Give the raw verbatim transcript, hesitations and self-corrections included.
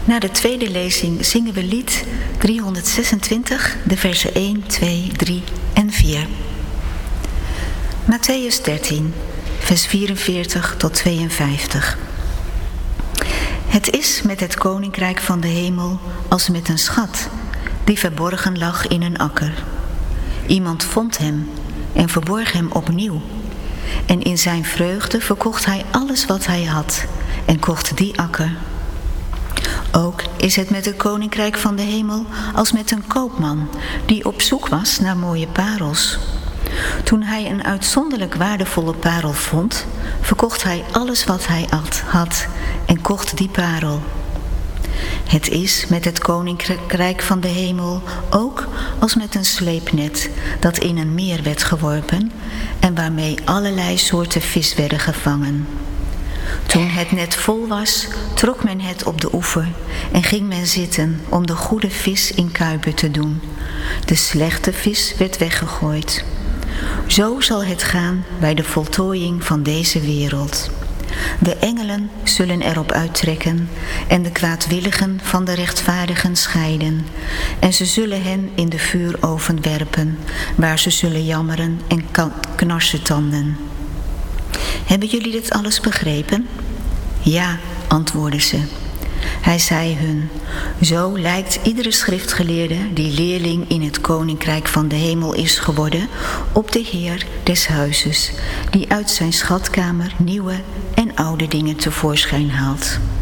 Na de tweede lezing zingen we lied driehonderdzesentwintig, de versen één, twee, drie en vier. Mattheüs dertien, vers vierenveertig tot tweeënvijftig. Het is met het koninkrijk van de hemel als met een schat die verborgen lag in een akker. Iemand vond hem en verborg hem opnieuw. En in zijn vreugde verkocht hij alles wat hij had en kocht die akker. Ook is het met het koninkrijk van de hemel als met een koopman die op zoek was naar mooie parels. Toen hij een uitzonderlijk waardevolle parel vond, verkocht hij alles wat hij had en kocht die parel. Het is met het koninkrijk van de hemel ook als met een sleepnet dat in een meer werd geworpen en waarmee allerlei soorten vis werden gevangen. Toen het net vol was, trok men het op de oever en ging men zitten om de goede vis in kuipen te doen. De slechte vis werd weggegooid. Zo zal het gaan bij de voltooiing van deze wereld. De engelen zullen erop uittrekken en de kwaadwilligen van de rechtvaardigen scheiden. En ze zullen hen in de vuuroven werpen, waar ze zullen jammeren en knarsen tanden. Hebben jullie dit alles begrepen? Ja, antwoordden ze. Hij zei hun, zo lijkt iedere schriftgeleerde die leerling in het koninkrijk van de hemel is geworden op de Heer des huizes, die uit zijn schatkamer nieuwe en oude dingen tevoorschijn haalt.